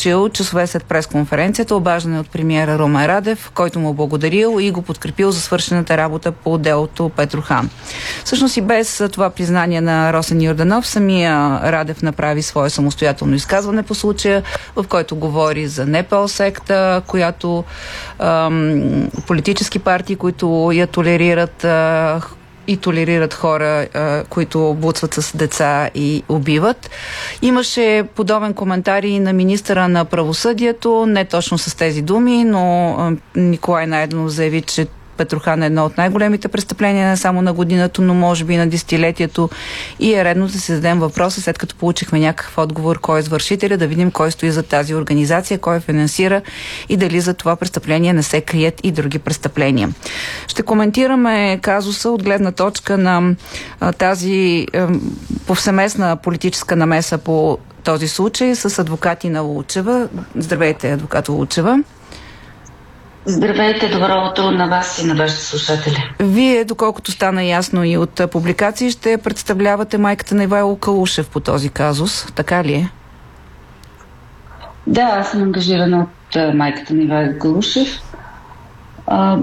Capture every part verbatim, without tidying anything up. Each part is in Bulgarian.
получил часове след пресконференцията обаждане от премиера Румен Радев, който му благодарил и го подкрепил за свършената работа по делото Петрохан. Всъщност и без това признание на Росен Йорданов, самия Радев направи свое самостоятелно изказване по случая, в който говори за НПО секта, която ам, политически партии, които я толерират а, и толерират хора, а, които буцват с деца и убиват. Имаше подобен коментар и на министъра на правосъдието, не точно с тези думи, но а, Николай Найденов заяви, че Петрохан е едно от най-големите престъпления не само на годината, но може би на десетилетието, и е редно да си зададем въпроса, след като получихме някакъв отговор кой е извършителя, да видим кой стои за тази организация, кой финансира и дали за това престъпление не се крият и други престъпления. Ще коментираме казуса от гледна точка на а, тази а, повсеместна политическа намеса по този случай с адвокати на Лучева. Здравейте, адвокат Лучева. Здравейте, добро утро на вас и на вашите слушатели. Вие, доколкото стана ясно и от публикации, ще представлявате майката на Ивайло Калушев по този казус, така ли е? Да, аз съм ангажирана от майката на Ивайло Калушев а,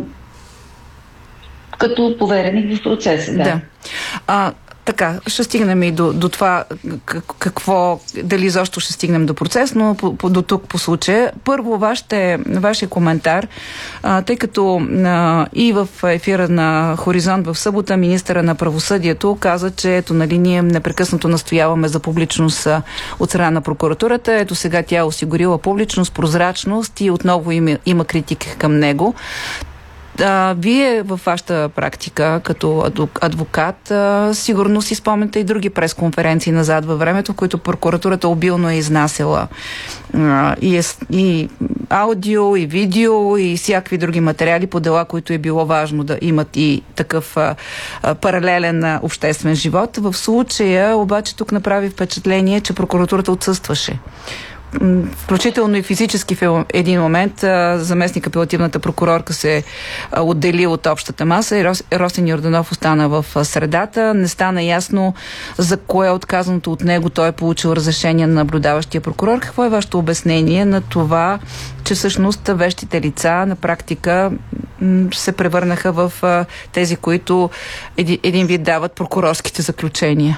като повереник в процеса. Да. да. А, Така, ще стигнем и до, до това какво, дали защо ще стигнем до процес, но по, по, до тук по случая. Първо, вашите, вашия коментар, а, тъй като а, и в ефира на Хоризонт в събота министъра на правосъдието каза, че ето, нали, ние непрекъснато настояваме за публичност от страна на прокуратурата. Ето сега тя е осигурила публичност, прозрачност и отново има, има критика към него. А, вие във вашата практика като адвокат а, сигурно си спомняте и други пресконференции назад във времето, в които прокуратурата обилно е изнасяла а, и, е, и аудио, и видео, и всякакви други материали по дела, които е било важно да имат и такъв а, а, паралелен а, обществен живот. В случая обаче тук направи впечатление, че прокуратурата отсъстваше. Включително и физически в един момент заместник апелативната прокурорка се отдели от общата маса и Росен Йорданов остана в средата. Не стана ясно за кое е отказаното от него. Той е получил разрешение на наблюдаващия прокурор. Какво е вашето обяснение на това, че всъщност вещите лица на практика се превърнаха в тези, които един вид дават прокурорските заключения?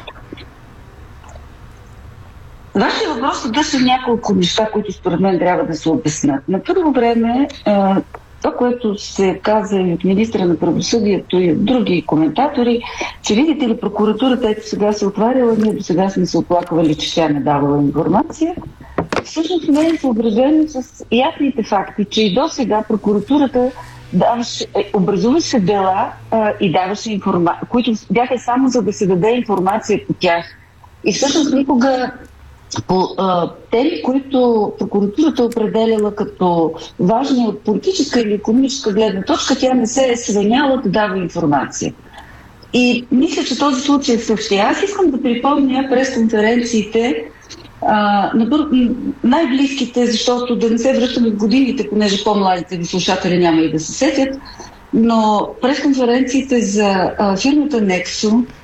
Вашия въпрос съдържа няколко неща, които според мен трябва да се обяснят. На първо време, това, което се каза и от министра на правосъдието и от други коментатори, че видите ли, прокуратурата ето сега се отваряла, ние до сега сме се оплаквали, че тя не давала информация. Всъщност не е съобразено с ясните факти, че и до сега прокуратурата даваше, образуваше дела а, и даваше информация, които бяха само за да се даде информация по тях. И всъщност никога по а, теми, които прокуратурата определяла като важни от политическа или икономическа гледна точка, тя не се е свеняла да дава информация. И мисля, че този случай е същия. Аз искам да припомня пресконференциите а, на най-близките, защото да не се връщаме в годините, понеже по-младите ви слушатели няма и да се сетят, но пресконференциите за а, фирмата Nexo